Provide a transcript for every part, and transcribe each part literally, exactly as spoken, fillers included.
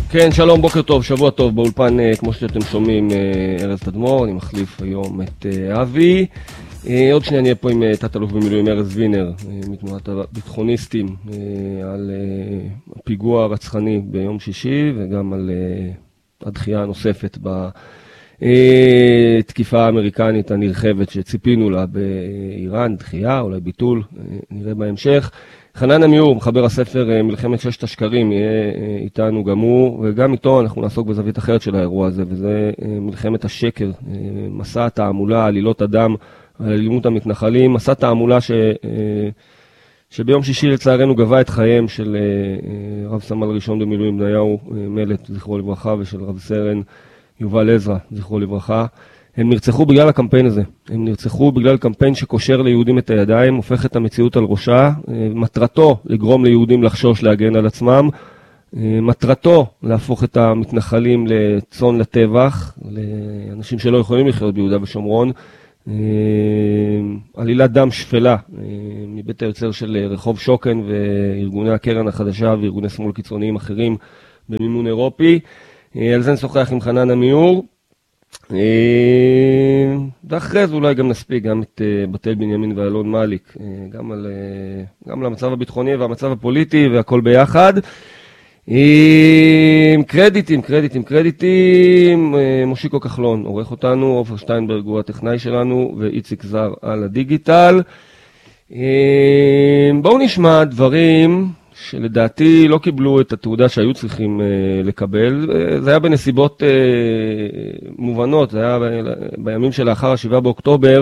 כן, שלום, בוקר טוב, שבוע טוב, באולפן, כמו שאתם שומעים, ארז תדמור, אני מחליף היום את אבי. עוד שנייה נהיה פה עם תת-אלוף במילואים ארז וינר, מתנועת הביטחוניסטים, על הפיגוע הרצחני ביום שישי, וגם על הדחייה הנוספת בתקיפה האמריקנית הנרחבת שציפינו לה באיראן, דחייה, אולי ביטול, נראה בהמשך. חנן עמיור, מחבר הספר מלחמת ששת השקרים, יהיה איתנו גם הוא, וגם איתו אנחנו נעסוק בזווית אחרת של האירוע הזה, וזה מלחמת השקר, מסע התעמולה, עלילות הדם, על אלימות המתנחלים, מסע תעמולה ש... שביום שישי לצערנו גבה את חייהם של רב סמל ראשון במילואים בניהו מלט, זכרו לברכה, ושל רב סרן יובל עזרא, זכרו לברכה. הם נרצחו בגלל הקמפיין הזה, הם נרצחו בגלל קמפיין שקושר ליהודים את הידיים, הופך את המציאות על ראשה, מטרתו לגרום ליהודים לחשוש להגן על עצמם, מטרתו להפוך את המתנחלים לצאן לטבח, לאנשים שלא יכולים לחיות ביהודה ושומרון, עלילת דם שפלה מבית היוצר של רחוב שוקן וארגוני הקרן החדשה וארגוני שמאל קיצוניים אחרים במימון אירופי. על זה נשוחח עם חנן עמיור. ואחרי זה אולי גם נספיק גם את בתל בנימין ואלון מאליק, גם על גם למצב הביטחוני והמצב הפוליטי והכל ביחד. קרדיטים, קרדיטים, קרדיטים. מושיקו כחלון עורך אותנו, עופר שטיינברג הוא הטכנאי שלנו, ואיציק זר על הדיגיטל. בואו נשמע דברים שלדעתי לא קיבלו את התעודה שהיו צריכים לקבל. זה היה בנסיבות מובנות, זה היה בימים שלאחר השבעה באוקטובר.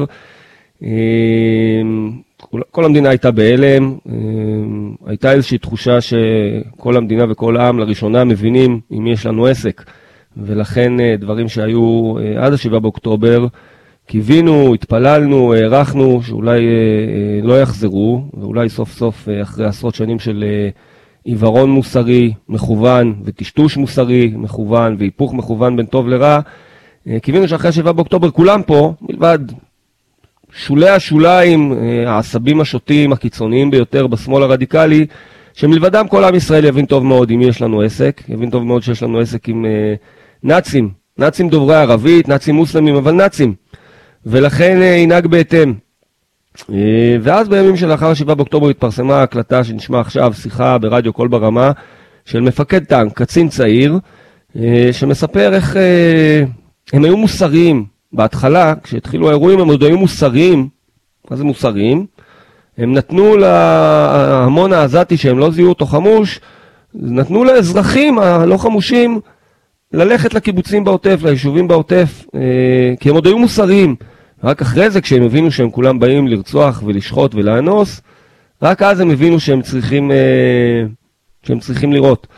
כל המדינה הייתה בהלם, הייתה איזושהי תחושה שכל המדינה וכל העם לראשונה מבינים עם יש לנו עסק, ולכן דברים שהיו עד השבעה באוקטובר, קיווינו, התפללנו, הערכנו שאולי לא יחזרו, ואולי סוף סוף אחרי עשרות שנים של עיוורון מוסרי מכוון וטשטוש מוסרי מכוון והיפוך מכוון בין טוב לרע, קיווינו שאחרי השבעה באוקטובר כולם פה, מלבד שולי השוליים, העשבים השוטים הקיצוניים ביותר בשמאל הרדיקלי, שמלבדם כל עם ישראל יבין טוב מאוד אם יש לנו עסק, יבין טוב מאוד שיש לנו עסק עם נאצים, נאצים דוברי ערבית, נאצים מוסלמים, אבל נאצים, ולכן ינהג בהתאם. ואז בימים שלאחר השבעה באוקטובר התפרסמה הקלטה שנשמע עכשיו, שיחה ברדיו קול ברמה, של מפקד טנק, קצין צעיר, שמספר איך הם היו מוסריים. בהתחלה, כשהתחילו האירועים, הם עוד היו מוסריים. מה זה מוסריים? הם נתנו להמון העזתי שהם לא זיהו אותו חמוש, נתנו לאזרחים הלא חמושים ללכת לקיבוצים בעוטף, ליישובים בעוטף, כי הם עוד היו מוסריים. רק אחרי זה, כשהם הבינו שהם כולם באים לרצוח ולשחוט ולאנוס, רק אז הם הבינו שהם צריכים, שהם צריכים לראות.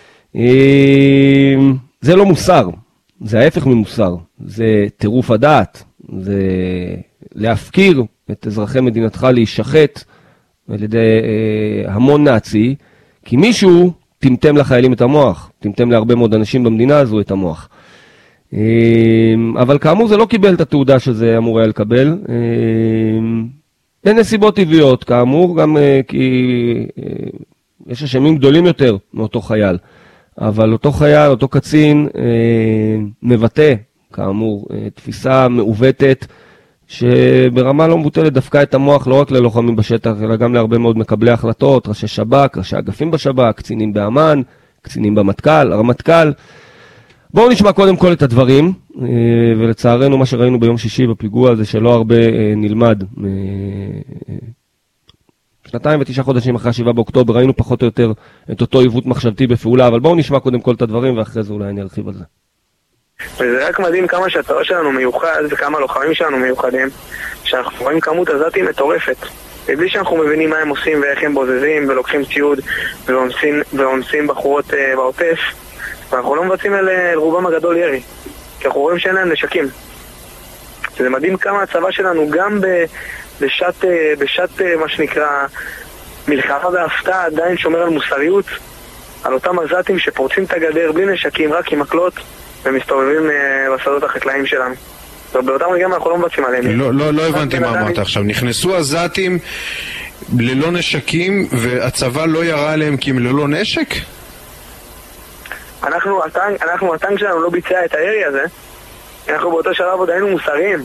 זה לא מוסר. זה ההפך ממוסר, זה טירוף הדעת, זה להפקיר את אזרחי מדינתך להישחט על ידי אה, המון נאצי, כי מישהו טמטם לחיילים את המוח, טמטם להרבה מאוד אנשים במדינה הזו את המוח. אה, אבל כאמור זה לא קיבל את התעודה שזה אמור היה לקבל, אה, בנסיבות טבעיות כאמור, גם אה, כי אה, יש אשמים גדולים יותר מאותו חייל. אבל אותו חייל, אותו קצין, אה, מבטא, כאמור, אה, תפיסה מעוותת, שברמה לא מבוטלת דווקא את המוח לא רק ללוחמים בשטח, אלא גם להרבה מאוד מקבלי החלטות, ראשי שב"כ, ראשי אגפים בשב"כ, קצינים באמ"ן, קצינים במטכ"ל, הרמטכ"ל. בואו נשמע קודם כל את הדברים, אה, ולצערנו מה שראינו ביום שישי בפיגוע הזה שלא הרבה אה, נלמד. אה, אה, שנתיים ותשעה חודשים אחרי השבעה באוקטובר, ראינו פחות או יותר את אותו עיוות מחשבתי בפעולה, אבל בואו נשמע קודם כל את הדברים, ואחרי זה אולי אני ארחיב על זה. וזה רק מדהים כמה שהצבא שלנו מיוחד, וכמה לוחמים שלנו מיוחדים, שאנחנו רואים כמות עזתים מטורפת. ובלי שאנחנו מבינים מה הם עושים ואיך הם בוזזים, ולוקחים ציוד, ואונסים בחורות uh, בעוטף, ואנחנו לא מבצעים אל, אל רובם הגדול ירי, כי אנחנו רואים שאין להם נשקים. זה מדהים כמה הצבא שלנו גם ב... בשעת, בשעת מה שנקרא מלחמה והפתעה עדיין שומר על מוסריות, על אותם עזתים שפורצים את הגדר בלי נשקים, רק עם מקלות, ומסתובבים בשדות החקלאים שלנו. ובאותם רגעים אנחנו לא מבצעים עליהם. לא, לא, לא הבנתי מה אמרת עכשיו. נכנסו עזתים ללא נשקים והצבא לא ירה עליהם כי הם ללא נשק? אנחנו, הטנק, אנחנו, הטנק שלנו לא ביצע את הירי הזה, אנחנו באותו שלב עוד היינו מוסריים.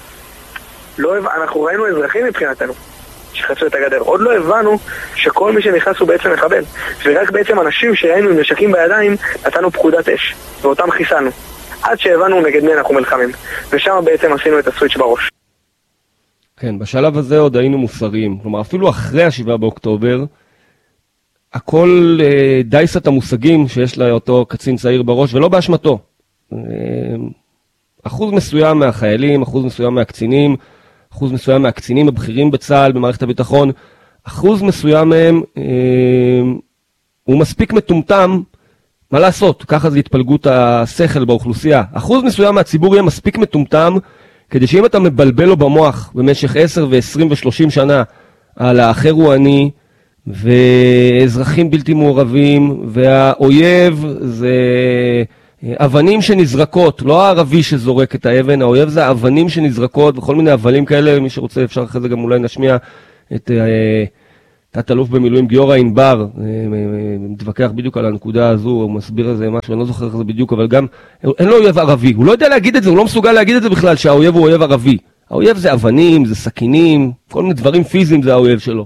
לא, אנחנו ראינו אזרחים מבחינתנו שחצו את הגדר. עוד לא הבנו שכל מי שנכנס הוא בעצם מחבל. ורק בעצם אנשים שראינו עם נשקים בידיים נתנו פקודת אש, ואותם חיסלנו. עד שהבנו נגד מי אנחנו מלחמים. ושם בעצם עשינו את הסוויץ' בראש. כן, בשלב הזה עוד היינו מוסריים. כלומר, אפילו אחרי השבעה באוקטובר, הכל אה, דייסת המושגים שיש לאותו קצין צעיר בראש, ולא באשמתו. אה, אחוז מסוים מהחיילים, אחוז מסוים מהקצינים, אחוז מסוים מהקצינים הבכירים בצה"ל, במערכת הביטחון, אחוז מסוים מהם אה, הוא מספיק מטומטם, מה לעשות? ככה זה התפלגות השכל באוכלוסייה. אחוז מסוים מהציבור יהיה מספיק מטומטם, כדי שאם אתה מבלבל לו במוח במשך עשר ועשרים ושלושים שנה על האחר הוא אני, ואזרחים בלתי מעורבים, והאויב זה אבנים שנזרקות, לא הערבי שזורק את האבן, האויב זה אבנים שנזרקות וכל מיני אבלים כאלה. מי שרוצה אפשר אחרי זה גם אולי נשמיע את תת-אלוף במילואים גיורא ענבר, מתווכח בדיוק על הנקודה הזו, הוא מסביר על זה משהו, אני לא זוכר איך זה בדיוק, אבל גם אין לו אויב ערבי, הוא לא יודע להגיד את זה, הוא לא מסוגל להגיד את זה בכלל שהאויב הוא אויב ערבי. האויב זה אבנים, זה סכינים, כל מיני דברים פיזיים זה האויב שלו.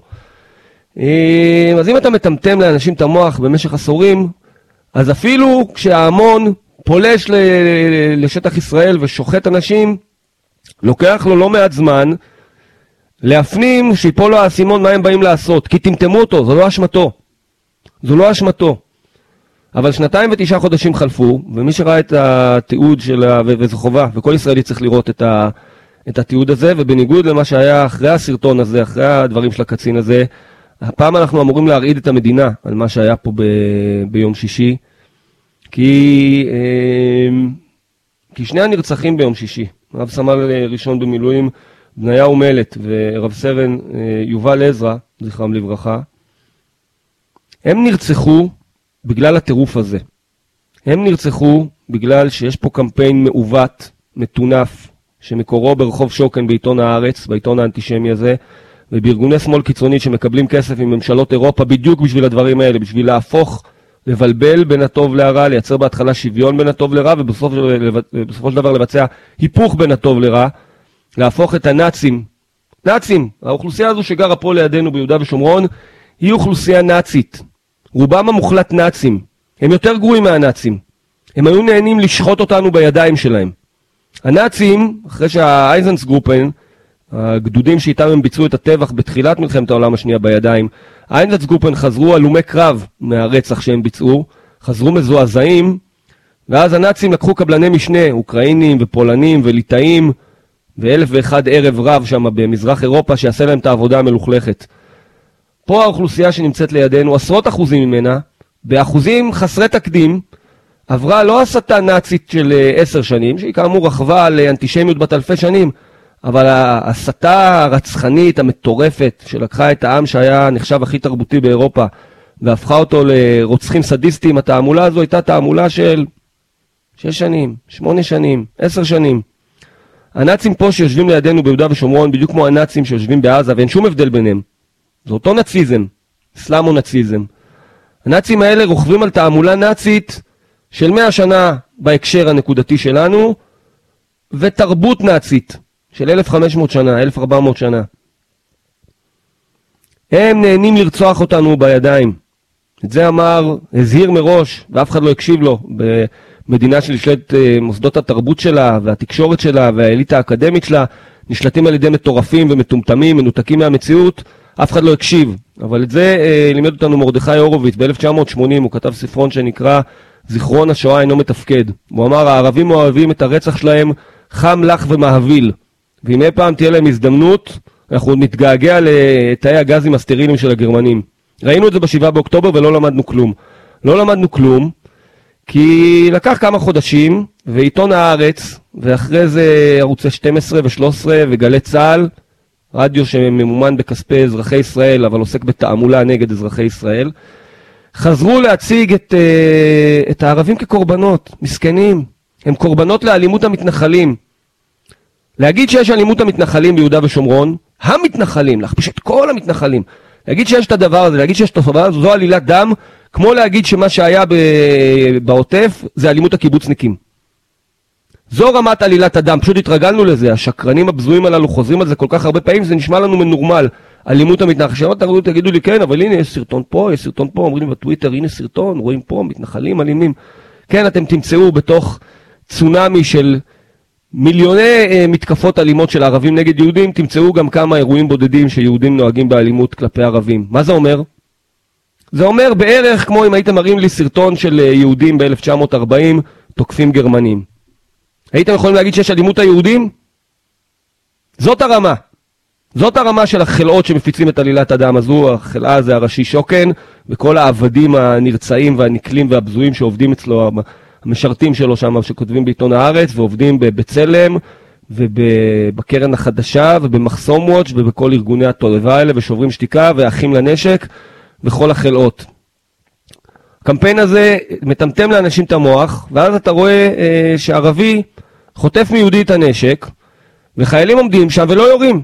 אז אם אתה מטמטם לאנשים את המוח במשך עשורים, אז אפילו כשההמון פולש לשטח ישראל ושוחט אנשים, לוקח לו לא מעט זמן להפנים שיפול לו האסימון מה הם באים לעשות, כי טמטמו אותו, זו לא אשמתו. זו לא אשמתו. אבל שנתיים ותשעה חודשים חלפו, ומי שראה את התיעוד של, וזו חובה, וכל ישראלי צריך לראות את, ה, את התיעוד הזה, ובניגוד למה שהיה אחרי הסרטון הזה, אחרי הדברים של הקצין הזה, הפעם אנחנו אמורים להרעיד את המדינה על מה שהיה פה ב, ביום שישי, כי, כי שני הנרצחים ביום שישי, רב סמל ראשון במילואים, בניהו מלט ורב סרן יובל עזרא, זכרם לברכה, הם נרצחו בגלל הטירוף הזה. הם נרצחו בגלל שיש פה קמפיין מעוות, מטונף, שמקורו ברחוב שוקן בעיתון הארץ, בעיתון האנטישמי הזה, ובארגוני שמאל קיצוני שמקבלים כסף מממשלות אירופה בדיוק בשביל הדברים האלה, בשביל להפוך, לבלבל בין הטוב להרע, לייצר בהתחלה שוויון בין הטוב לרע, ובסופו של דבר לבצע היפוך בין הטוב לרע, להפוך את הנאצים, נאצים, האוכלוסייה הזו שגרה פה לידינו ביהודה ושומרון, היא אוכלוסייה נאצית. רובם המוחלט נאצים. הם יותר גרועים מהנאצים. הם היו נהנים לשחוט אותנו בידיים שלהם. הנאצים, אחרי שהאייזנסגרופן, הגדודים שאיתם הם ביצעו את הטבח בתחילת מלחמת העולם השנייה בידיים, האייזנסגרופן חזרו הלומי קרב מהרצח שהם ביצעו, חזרו מזועזעים, ואז הנאצים לקחו קבלני משנה, אוקראינים ופולנים וליטאים, ואלף ואחד ערב רב שם במזרח אירופה שיעשה להם את העבודה המלוכלכת. פה האוכלוסייה שנמצאת לידינו, עשרות אחוזים ממנה, באחוזים חסרי תקדים, עברה לא הסתה נאצית של עשר שנים, שהיא כאמור רחבה על אנטישמיות בת אלפי שנים, אבל ההסתה הרצחנית, המטורפת, שלקחה את העם שהיה נחשב הכי תרבותי באירופה, והפכה אותו לרוצחים סדיסטים, התעמולה הזו הייתה תעמולה של שש שנים, שמונה שנים, עשר שנים. הנאצים פה שיושבים לידינו ביהודה ושומרון, בדיוק כמו הנאצים שיושבים בעזה, ואין שום הבדל ביניהם. זה אותו נאציזם, אסלאמו נאציזם. הנאצים האלה רוכבים על תעמולה נאצית של מאה שנה בהקשר הנקודתי שלנו, ותרבות נאצית של אלף וחמש מאות שנה, אלף וארבע מאות שנה. הם נהנים לרצוח אותנו בידיים. את זה אמר, הזהיר מראש, ואף אחד לא הקשיב לו, במדינה שנשלט מוסדות התרבות שלה, והתקשורת שלה, והאליטה האקדמית שלה, נשלטים על ידי מטורפים ומטומטמים, מנותקים מהמציאות, אף אחד לא הקשיב. אבל את זה אה, לימד אותנו מרדכי הורוביץ, ב-אלף תשע מאות שמונים הוא כתב ספרון שנקרא זיכרון השואה אינו מתפקד. הוא אמר, הערבים אוהבים את הרצח שלהם חם, לח ומהביל. ואם אי פעם תהיה להם הזדמנות, אנחנו נתגעגע לתאי הגזים הסטרילים של הגרמנים. ראינו את זה בשבעה באוקטובר ולא למדנו כלום. לא למדנו כלום, כי לקח כמה חודשים, ועיתון הארץ, ואחרי זה ערוצי שתים עשרה ו-שלוש עשרה וגלי צה"ל, רדיו שממומן בכספי אזרחי ישראל, אבל עוסק בתעמולה נגד אזרחי ישראל, חזרו להציג את, את הערבים כקורבנות, מסכנים. הם קורבנות לאלימות המתנחלים. להגיד שיש אלימות המתנחלים ביהודה ושומרון, המתנחלים, להכפיש את כל המתנחלים, להגיד שיש את הדבר הזה, להגיד שיש את הדבר הזה, זו עלילת דם, כמו להגיד שמה שהיה בעוטף זה אלימות הקיבוצניקים. זו רמת עלילת הדם, פשוט התרגלנו לזה, השקרנים הבזויים הללו חוזרים על זה כל כך הרבה פעמים, זה נשמע לנו מנורמל, אלימות המתנחלים, תגידו לי כן, אבל הנה יש סרטון פה, יש סרטון פה, אומרים לי בטוויטר, הנה סרטון, רואים פה, מתנחלים, אלימים. כן, אתם תמצאו בתוך צונמי של מיליוני אה, מתקפות אלימות של ערבים נגד יהודים, תמצאו גם כמה אירועים בודדים שיהודים נוהגים באלימות כלפי ערבים. מה זה אומר? זה אומר בערך כמו אם הייתם מראים לי סרטון של יהודים ב-אלף תשע מאות ארבעים, תוקפים גרמנים. הייתם יכולים להגיד שיש אלימות היהודים? זאת הרמה. זאת הרמה של החלאות שמפיצים את עלילת הדם הזו, החלאה זה הראשי שוקן, וכל העבדים הנרצאים והנקלים והבזויים שעובדים אצלו, המשרתים שלו שם, שכותבים בעיתון הארץ, ועובדים בבצלם, ובקרן החדשה, ובמחסום וואץ', ובכל ארגוני התועבה האלה, ושוברים שתיקה, ואחים לנשק, וכל החלאות. הקמפיין הזה מטמטם לאנשים את המוח, ואז אתה רואה אה, שערבי חוטף מיהודי את הנשק, וחיילים עומדים שם ולא יורים.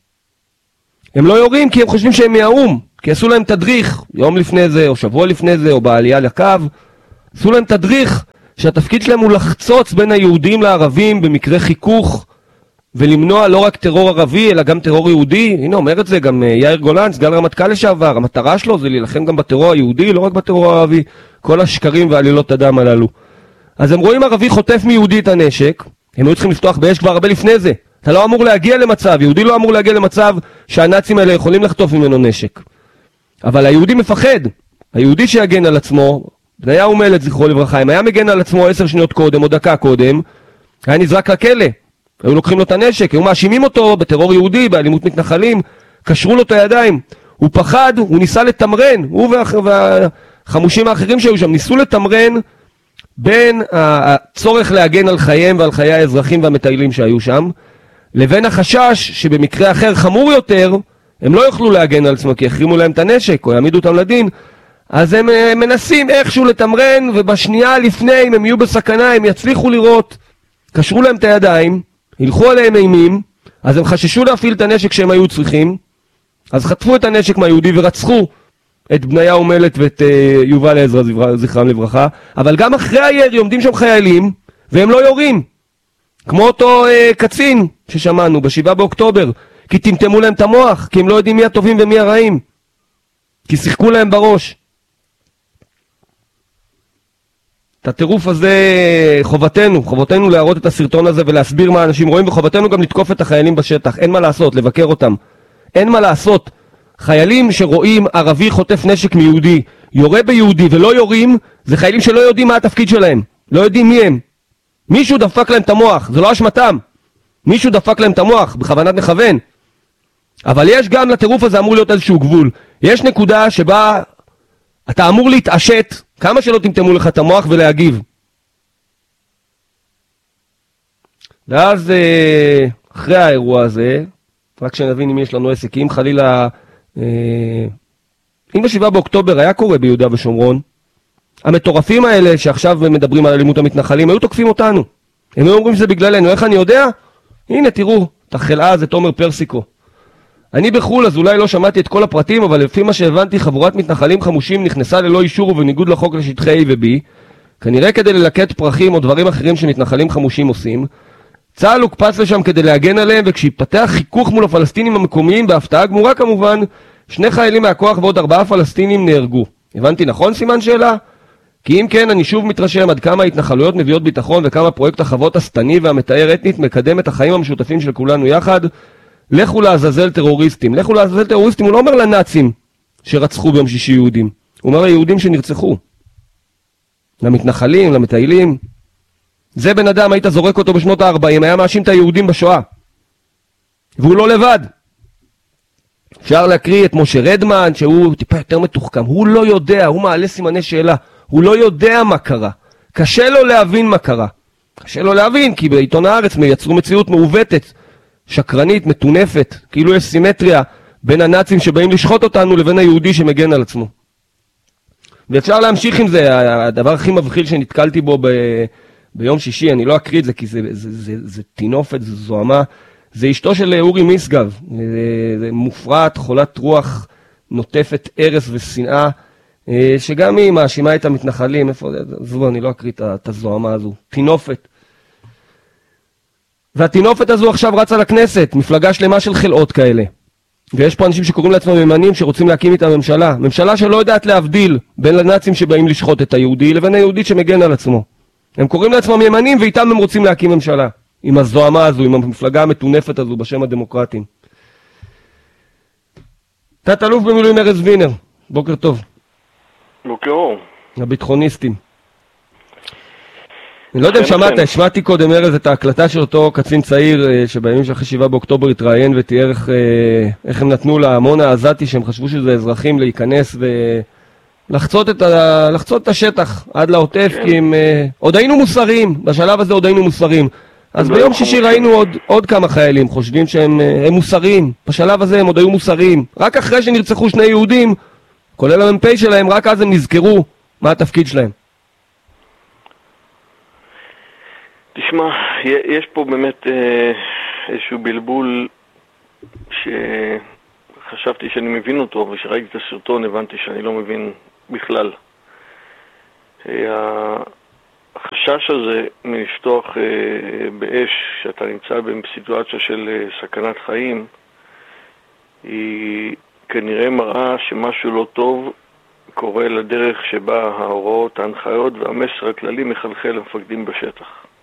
הם לא יורים כי הם חושבים שהם מהאום, כי עשו להם תדריך, יום לפני זה, או שבוע לפני זה, או בעלייה לקו, עשו להם תדריך שהתפקיד שלהם הוא לחצוץ בין היהודים לערבים במקרה חיכוך, ולמנוע לא רק טרור ערבי, אלא גם טרור יהודי. הנה אומר את זה גם יאיר גולן, סגן רמטכ"ל לשעבר, המטרה שלו זה להילחם גם בטרור היהודי, לא רק בטרור הערבי, כל השקרים ועלילות הדם הללו. אז הם רואים ערבי חוטף מיהודי את הנשק, הם היו צריכים לפתוח באש כבר הרבה לפני זה. אתה לא אמור להגיע למצב, יהודי לא אמור להגיע למצב שהנאצים האלה יכולים לחטוף ממנו נשק. אבל היהודי מפחד, היהודי שיגן על עצמו, בניה ומלט זכרו לברכה, אם היה מגן על עצמו עשר שניות קודם או דקה קודם, היה נזרק לכלא. היו לוקחים לו את הנשק, היו מאשימים אותו בטרור יהודי, באלימות מתנחלים, קשרו לו את הידיים. הוא פחד, הוא ניסה לתמרן, הוא והחמושים האחרים שהיו שם, ניסו לתמרן בין הצורך להגן על חייהם ועל חיי האזרחים והמטיילים שהיו שם, לבין החשש שבמקרה אחר חמור יותר, הם לא יוכלו להגן על עצמו כי יחרימו להם את הנשק או יעמידו אותם לדין, אז הם מנסים איכשהו לתמרן, ובשנייה לפני, אם הם יהיו בסכנה, הם יצליחו לראות, קשרו להם את הידיים, הלכו עליהם אימים, אז הם חששו להפעיל את הנשק שהם היו צריכים, אז חטפו את הנשק מהיהודי ורצחו את בניה ומלט ואת uh, יובל עזרא זכרם לברכה, אבל גם אחרי הירי עומדים שם חיילים, והם לא יורים, כמו אותו uh, קצין ששמענו בשבעה באוקטובר, כי טמטמו להם את המוח, כי הם לא יודעים מי הטובים ומי הרעים, כי שיחקו להם בראש. את הטירוף הזה חובתנו, חובתנו להראות את הסרטון הזה ולהסביר מה אנשים רואים, וחובתנו גם לתקוף את החיילים בשטח, אין מה לעשות, לבקר אותם, אין מה לעשות. חיילים שרואים ערבי חוטף נשק מיהודי, יורה ביהודי ולא יורים, זה חיילים שלא יודעים מה התפקיד שלהם, לא יודעים מי הם. מישהו דפק להם את המוח, זה לא אשמתם, מישהו דפק להם את המוח, בכוונת מכוון. אבל יש גם לטירוף הזה אמור להיות איזשהו גבול, יש נקודה שבה אתה אמור להתעשת, כמה שלא תמתמו לך את המוח ולהגיב. ואז אחרי האירוע הזה, רק שנבין אם יש לנו עסק, אם חלילה, אם בשבעה באוקטובר היה קורה ביהודה ושומרון, המטורפים האלה שעכשיו מדברים על אלימות המתנחלים, היו תוקפים אותנו. הם היו אומרים שזה בגללנו. איך אני יודע? הנה תראו, את החלאה הזה תומר פרסיקו. אני בחול, אז אולי לא שמעתי את כל הפרטים, אבל לפי מה שהבנתי, חבורת מתנחלים חמושים נכנסה ללא אישור ובניגוד לחוק לשטחי A ו-B, כנראה כדי ללקט פרחים או דברים אחרים שמתנחלים חמושים עושים. צה"ל הוקפץ לשם כדי להגן עליהם, וכשהתפתח חיכוך מול הפלסטינים המקומיים, בהפתעה גמורה כמובן, שני חיילים מהכוח ועוד ארבעה פלסטינים נהרגו. הבנתי נכון סימן שאלה? כי אם כן, אני שוב מתרשם עד כמה ההתנחלויות מביאות ביטחון וכמה פרויקט החוות הסתני והמתאר אתנית מקדם את החיים המשותפים של כולנו יחד. לכו לעזאזל טרוריסטים. לכו לעזאזל טרוריסטים, הוא לא אומר לנאצים שרצחו ביום שישי יהודים. הוא אומר ליהודים שנרצחו. למתנחלים, למטיילים. זה בן אדם, היית זורק אותו בשנות ה-ארבעים, היה מאשים את היהודים בשואה. והוא לא לבד. אפשר להקריא את משה רדמן, שהוא טיפה יותר מתוחכם. הוא לא יודע, הוא מעלה סימני שאלה. הוא לא יודע מה קרה. קשה לו להבין מה קרה. קשה לו להבין, כי בעיתון הארץ מייצרו מציאות מעוותת, שקרנית, מטונפת, כאילו יש סימטריה בין הנאצים שבאים לשחוט אותנו לבין היהודי שמגן על עצמו. ואפשר להמשיך עם זה. הדבר הכי מבחיל שנתקלתי בו ב... ביום שישי, אני לא אקריא את זה כי זה, זה, זה, זה, זה תינופת, זה זוהמה, זה אשתו של אורי מיסגב, זה, זה מופרעת, חולת רוח, נוטפת ארס ושנאה, שגם היא מאשימה את המתנחלים, איפה זה? זו, אני לא אקריא את הזוהמה הזו, תינופת. והתינופת הזו עכשיו רצה לכנסת, מפלגה שלמה של חלאות כאלה. ויש פה אנשים שקוראים לעצמם ימנים שרוצים להקים איתם ממשלה. ממשלה שלא יודעת להבדיל בין לנאצים שבאים לשחוט את היהודי לבין היהודית שמגן על עצמו. הם קוראים לעצמם ימנים ואיתם הם רוצים להקים ממשלה. עם הזוהמה הזו, עם המפלגה המתונפת הזו בשם הדמוקרטים. תת אלוף במילואים ארז וינר, בוקר טוב. בוקר אור. הביטחוניסטים. אני לא יודע אם שמעת, השמעתי קודם ארז את ההקלטה של אותו קצין צעיר שבימים של אחרי שבעה באוקטובר התראיין ותיאר איך, איך הם נתנו להמון העזתי שהם חשבו שזה אזרחים להיכנס ולחצות את, ה, לחצות את השטח עד לעוטף, כן. כי הם עוד היינו מוסריים, בשלב הזה עוד היינו מוסריים. אז ביום שישי ראינו עוד, עוד כמה חיילים חושבים שהם מוסריים, בשלב הזה הם עוד היו מוסריים. רק אחרי שנרצחו שני יהודים, כולל המ"פ שלהם, רק אז הם נזכרו מה התפקיד שלהם. תשמע, יש פה באמת אה, איזשהו בלבול שחשבתי שאני מבין אותו, וכשראיתי את הסרטון הבנתי שאני לא מבין בכלל. אה, החשש הזה מלפתוח אה, באש, שאתה נמצא בסיטואציה של אה, סכנת חיים, היא כנראה מראה שמשהו לא טוב קורה לדרך שבה ההוראות, ההנחיות והמסר הכללי מחלחל למפקדים בשטח.